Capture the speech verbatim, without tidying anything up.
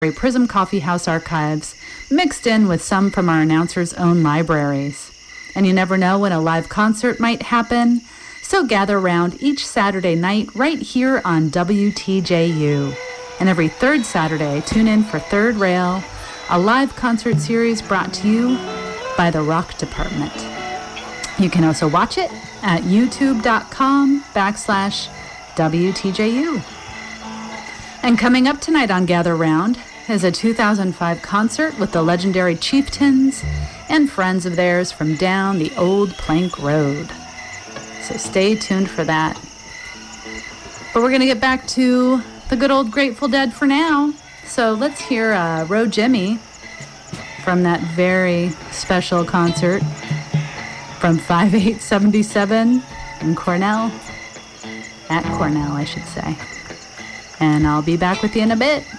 Prism Coffee House archives, mixed in with some from our announcers' own libraries. And you never know when a live concert might happen, so gather around each Saturday night right here on W T J U. And every third Saturday, tune in for Third Rail, a live concert series brought to you by the Rock Department. You can also watch it at youtube.com backslash WTJU. And coming up tonight on Gather Round is a two thousand five concert with the legendary Chieftains and friends of theirs from down the old Plank Road. So stay tuned for that. But we're going to get back to the good old Grateful Dead for now. So let's hear uh, Ro Jimmy from that very special concert from five eight seventy-seven in Cornell. At Cornell, I should say. And I'll be back with you in a bit.